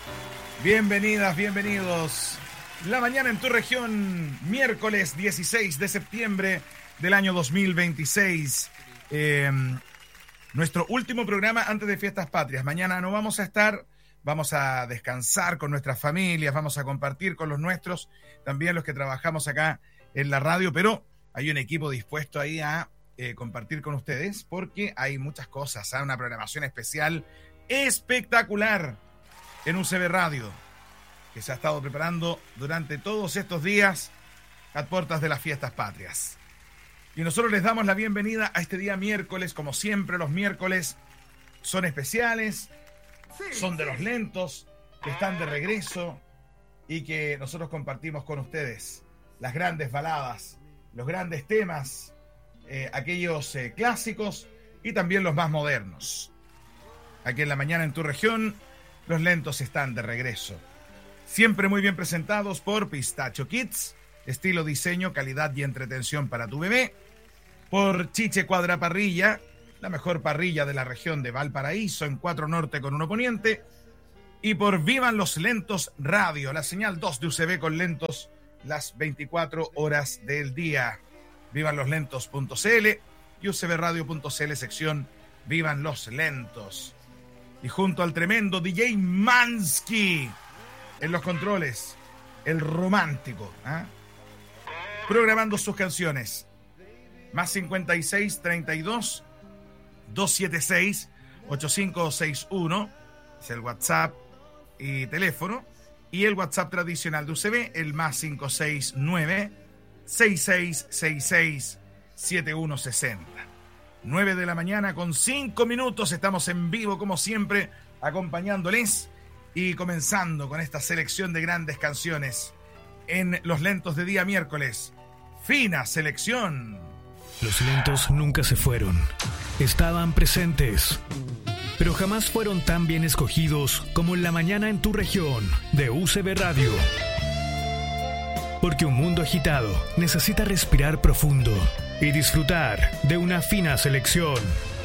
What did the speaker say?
Bienvenidas, bienvenidos. La mañana en tu región, miércoles 16 de septiembre del año 2026. Nuestro último programa antes de Fiestas Patrias. Mañana no vamos a estar, vamos a descansar con nuestras familias, vamos a compartir con los nuestros, también los que trabajamos acá en la radio, pero hay un equipo dispuesto ahí a compartir con ustedes porque hay muchas cosas, hay una programación especial espectacular en UCB Radio, que se ha estado preparando durante todos estos días a puertas de las Fiestas Patrias. Y nosotros les damos la bienvenida a este día miércoles. Como siempre, los miércoles son especiales, son de los lentos, que están de regreso y que nosotros compartimos con ustedes las grandes baladas, los grandes temas, aquellos clásicos y también los más modernos. Aquí en la mañana en tu región, los lentos están de regreso. Siempre muy bien presentados por Pistacho Kids, estilo, diseño, calidad y entretención para tu bebé. Por Chiche Cuadra Parrilla, la mejor parrilla de la región de Valparaíso, en 4 Norte con 1 Poniente. Y por Vivan los Lentos Radio, la señal 2 de UCB con lentos las 24 horas del día. Vivanloslentos.cl y ucbradio.cl, sección Vivan los Lentos. Y junto al tremendo DJ Mansky en los controles, el romántico, programando sus canciones. Más 56 32 276 8561 es el WhatsApp y teléfono, y el WhatsApp tradicional de UCB, el más 569 6666 7160. 9 de la mañana con 5 minutos, estamos en vivo como siempre, acompañándoles y comenzando con esta selección de grandes canciones en los lentos de día miércoles. Fina selección. Los lentos nunca se fueron, estaban presentes, pero jamás fueron tan bien escogidos como en la mañana en tu región de UCB Radio. Porque un mundo agitado necesita respirar profundo y disfrutar de una fina selección.